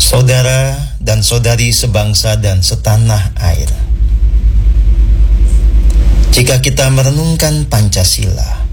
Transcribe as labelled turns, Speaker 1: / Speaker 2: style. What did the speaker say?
Speaker 1: Saudara dan saudari sebangsa dan setanah air, jika kita merenungkan Pancasila,